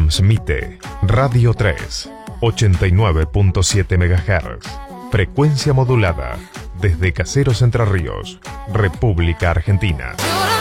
Transmite Radio 3, 89.7 MHz. Frecuencia modulada. Desde Caseros, Entre Ríos, República Argentina.